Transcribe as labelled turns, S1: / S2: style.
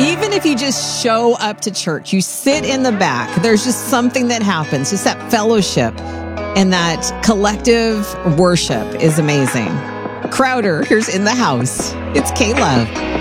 S1: Even if you just show up to church, you sit in the back, there's just something that happens, just that fellowship and that collective worship is amazing. Crowder, here's In the House. It's K-Love.